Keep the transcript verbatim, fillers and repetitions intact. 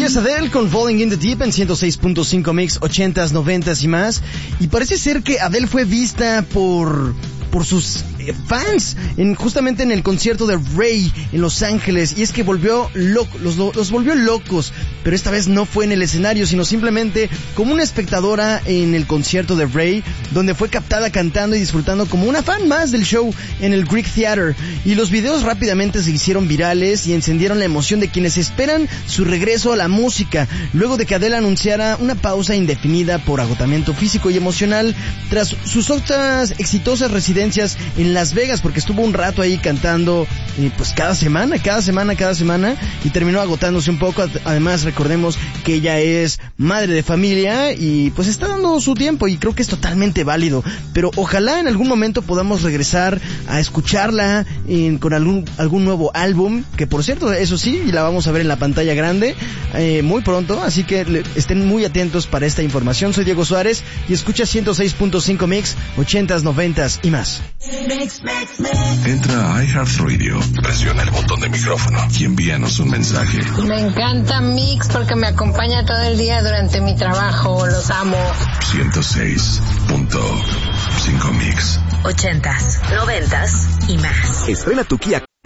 es Adele con Falling in the Deep en ciento seis punto cinco Mix, ochentas, noventas y más. Y parece ser que Adele fue vista por... por sus eh, fans en, justamente en el concierto de Ray en Los Ángeles, y es que volvió loco, los, los volvió locos, pero esta vez no fue en el escenario, sino simplemente como una espectadora en el concierto de Ray, donde fue captada cantando y disfrutando como una fan más del show en el Greek Theater, y los videos rápidamente se hicieron virales y encendieron la emoción de quienes esperan su regreso a la música, luego de que Adele anunciara una pausa indefinida por agotamiento físico y emocional tras sus otras exitosas residencias en Las Vegas, porque estuvo un rato ahí cantando eh, pues cada semana, cada semana, cada semana, y terminó agotándose un poco. Además, recordemos que ella es madre de familia y pues está dando su tiempo, y creo que es totalmente válido, pero ojalá en algún momento podamos regresar a escucharla en, con algún, algún nuevo álbum, que por cierto, eso sí, la vamos a ver en la pantalla grande eh, muy pronto, así que le, estén muy atentos para esta información. Soy Diego Suárez y escucha ciento seis punto cinco Mix, ochentas, noventas y más. Mix, mix, mix. Entra a iHeartRadio, presiona el botón de micrófono y envíanos un mensaje. Me encanta Mix porque me acompaña todo el día durante mi trabajo. Los amo. ciento seis punto cinco Mix. Ochentas, noventas y más. Estrena tu Kia